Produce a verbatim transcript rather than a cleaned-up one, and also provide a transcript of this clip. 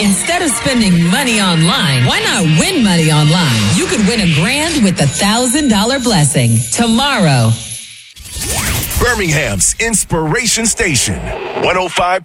Instead of spending money online, why not win money online? You could win a grand with the one thousand dollars blessing tomorrow. Birmingham's Inspiration Station, one oh five